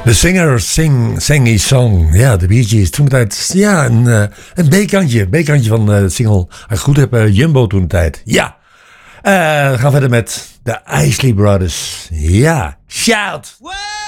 The Singer sang his song. Ja, de Bee Gees. Toen de tijd, ja, een B-kantje van de single. Als ik het goed heb, Jumbo toen de tijd. Ja. We gaan verder met de Isley Brothers. Ja, shout! What?